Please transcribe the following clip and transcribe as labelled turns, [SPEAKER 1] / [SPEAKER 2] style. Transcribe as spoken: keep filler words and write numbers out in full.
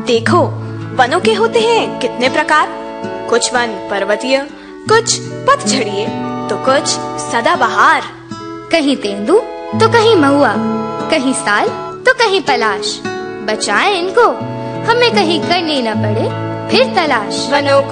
[SPEAKER 1] देखो, वनों के होते हैं कितने प्रकार। कुछ वन पर्वतीय, कुछ पतझड़िए, तो कुछ सदाबहार।
[SPEAKER 2] कहीं तेंदू तो कहीं महुआ, कहीं साल तो कहीं पलाश। बचाएं इनको, हमें कहीं करनी न पड़े फिर तलाश।
[SPEAKER 1] वनों